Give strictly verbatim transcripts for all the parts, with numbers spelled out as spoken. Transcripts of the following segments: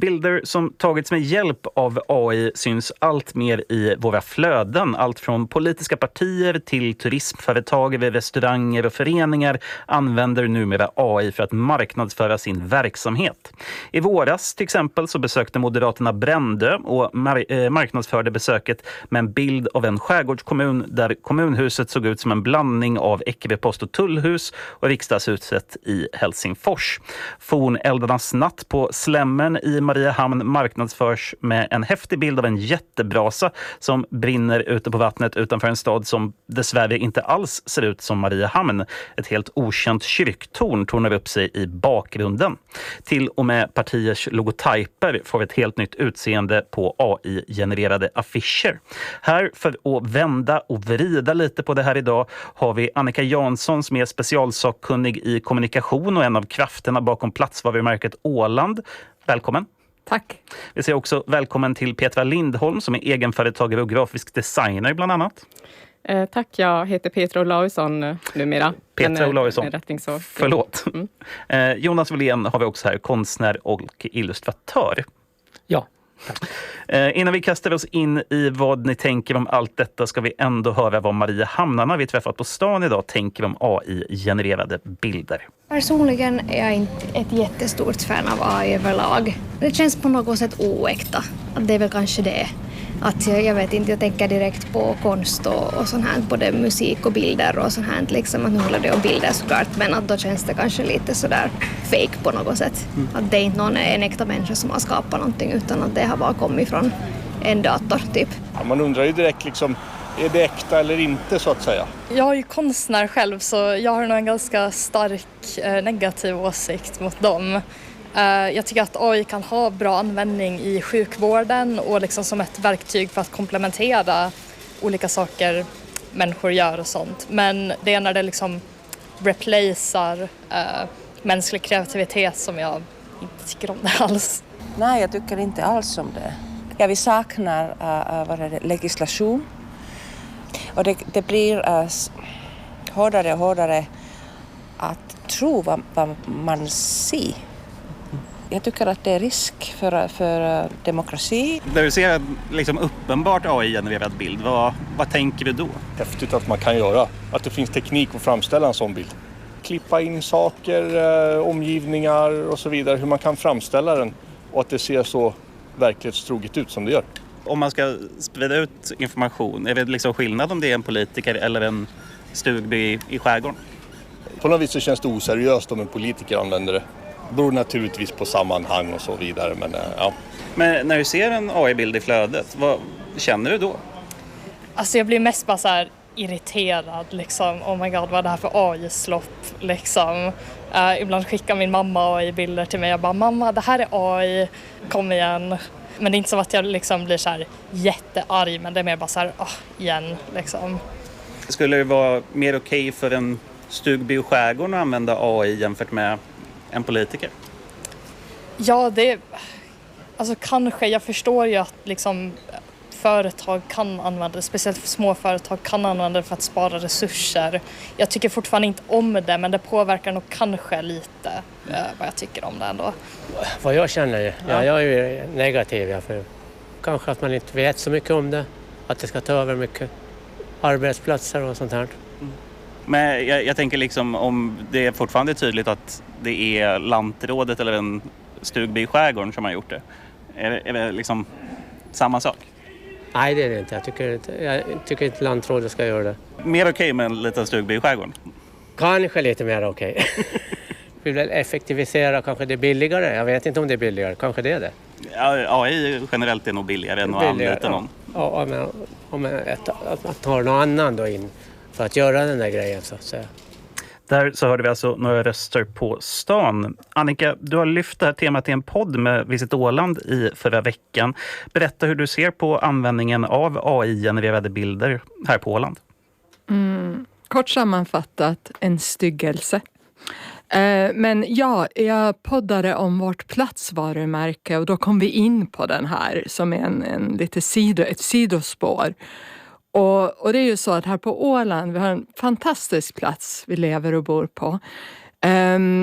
Bilder som tagits med hjälp av A I syns allt mer i våra flöden. Allt från politiska partier till turismföretag, restauranger och föreningar använder numera A I för att marknadsföra sin verksamhet. I våras till exempel så besökte Moderaterna Brändö och mar- eh, marknadsförde besöket med en bild av en skärgårdskommun där kommunhuset såg ut som en blandning av Eckerö post- och tullhus och riksdagshuset i Helsingfors. Forneldarnas natt på Slämmen i Mariehamn marknadsförs med en häftig bild av en jättebrasa som brinner ute på vattnet utanför en stad som dessvärre inte alls ser ut som Mariehamn. Ett helt okänt kyrktorn tornar upp sig i bakgrunden. Till och med partiers logotyper får ett helt nytt utseende på A I-genererade affischer. Här för att vända och vrida lite på det här idag har vi Annika Jansson som är specialsakkunnig i kommunikation och en av krafterna bakom platsvarumärket Åland. Välkommen. Tack. Vi säger också välkommen till Petra Lindholm som är egenföretagare och grafisk designer bland annat. Eh, tack, jag heter Petra Olausson numera. Petra Olausson, så. förlåt. Mm. Eh, Jonas Wåhlén har vi också här, konstnär och illustratör. Ja. Eh, innan vi kastar oss in i vad ni tänker om allt detta ska vi ändå höra vad Mariehamnarna vi träffat på stan idag tänker om A I-genererade bilder. Personligen är jag inte ett jättestort fan av A I överlag. Det känns på något sätt oäkta. Att det är väl kanske det. Att jag, jag vet inte, jag tänker direkt på konst och, och sånt här, både musik och bilder och sånt här. Liksom, att nu håller det om bilder såklart, men att då känns det kanske lite sådär fake på något sätt. Mm. Att det är inte någon en äkta människa som har skapat någonting utan att det har bara kommit från en dator typ. Ja, man undrar ju direkt liksom, är det äkta eller inte så att säga? Jag är ju konstnär själv så jag har nog en ganska stark eh, negativ åsikt mot dem. Jag tycker att A I kan ha bra användning i sjukvården och liksom som ett verktyg för att komplementera olika saker människor gör och sånt. Men det är när det liksom replacear uh, mänsklig kreativitet som jag inte tycker om det alls. Nej, jag tycker inte alls om det. Ja, vi saknar uh, vad är det, legislation och det, det blir uh, hårdare och hårdare att tro vad, vad man ser. Jag tycker att det är risk för, för demokrati. När du ser en liksom uppenbart A I-genererad bild, vad, vad tänker du då? Häftigt att man kan göra. Att det finns teknik att framställa en sån bild. Klippa in saker, eh, omgivningar och så vidare. Hur man kan framställa den och att det ser så verklighetstroget ut som det gör. Om man ska sprida ut information, är det liksom skillnad om det är en politiker eller en stugby i, i skärgården? På något vis så känns det oseriöst om en politiker använder det. Det beror naturligtvis på sammanhang och så vidare. Men, ja. men när du ser en A I-bild i flödet, vad känner du då? Alltså jag blir mest bara så här irriterad. Liksom. Oh my god, vad är det här för A I-slopp? Liksom. Uh, ibland skickar min mamma A I-bilder till mig. Jag bara, mamma, det här är A I. Kom igen. Men det är inte så att jag liksom blir så här jättearg. Men det är mer bara så här, oh, igen. Liksom. Skulle det vara mer okej för en stugby i skärgården att använda A I jämfört med en politiker? Ja, det alltså kanske. Jag förstår ju att liksom företag kan använda det, speciellt små företag kan använda det för att spara resurser. Jag tycker fortfarande inte om det, men det påverkar nog kanske lite eh, vad jag tycker om det ändå. Vad jag känner, ja, ja. jag är ju negativ. Ja, för kanske att man inte vet så mycket om det. Att det ska ta över mycket arbetsplatser och sånt här. Mm. Men jag, jag tänker liksom om det är fortfarande tydligt att det är lantrådet eller en stugby i skärgården som har gjort det. Är det, är det liksom samma sak? Nej, det är det inte. Jag tycker inte, jag tycker inte lantrådet ska göra det. Mer okej okay med en liten stugby i skärgården? Kanske lite mer okej. Okay. Vi vill effektivisera, kanske det är billigare. Jag vet inte om det är billigare. Kanske det är det. Ja, A I generellt är nog billigare än att anlita någon. Ja, ja men om ett, att man tar någon annan då in för att göra den där grejen så att säga. Där så hörde vi alltså några röster på stan. Annika, du har lyft det här temat i en podd med Visit Åland i förra veckan. Berätta hur du ser på användningen av A I-genererade bilder här på Åland. Mm, kort sammanfattat, en styggelse. Eh, men ja, jag poddade om vårt platsvarumärke och då kom vi in på den här som är en, en lite sido, ett sidospår. Och, och det är ju så att här på Åland, vi har en fantastisk plats vi lever och bor på. Um,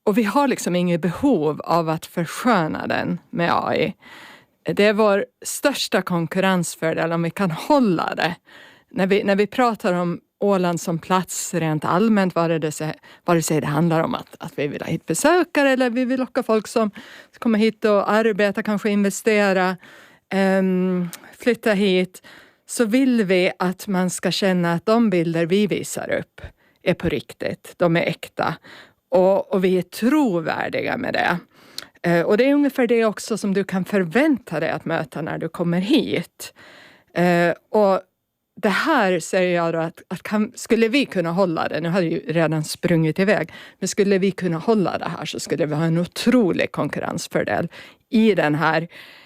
och vi har liksom inget behov av att försköna den med A I. Det är vår största konkurrensfördel om vi kan hålla det. När vi, när vi pratar om Åland som plats rent allmänt, vare det sig, vare sig det handlar om att, att vi vill ha hit besökare eller vi vill locka folk som kommer hit och arbeta, kanske investera, um, flytta hit, så vill vi att man ska känna att de bilder vi visar upp är på riktigt, de är äkta och, och vi är trovärdiga med det. Uh, och det är ungefär det också som du kan förvänta dig att möta när du kommer hit. Uh, och det här säger jag då att, att kan, skulle vi kunna hålla det, nu har det ju redan sprungit iväg, men skulle vi kunna hålla det här så skulle vi ha en otrolig konkurrensfördel i den här